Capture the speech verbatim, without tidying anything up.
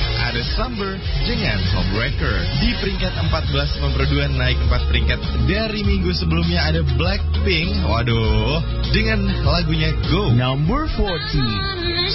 ada Summer dengan Homebreaker. Di peringkat empat belas nomor dua naik empat peringkat dari minggu sebelumnya ada Blackpink. Waduh, dengan lagunya Go. Number fourteen.